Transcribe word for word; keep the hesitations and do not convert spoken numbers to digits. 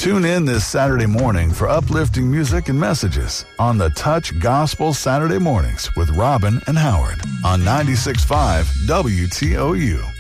Tune in this Saturday morning for uplifting music and messages on the Touch Gospel Saturday Mornings with Robin and Howard on ninety-six point five W T O U.